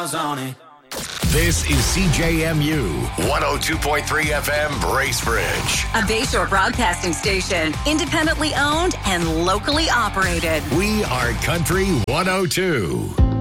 miles on it. This is CJMU 102.3 FM Bracebridge. A Bayshore broadcasting station, independently owned and locally operated. We are Country 102.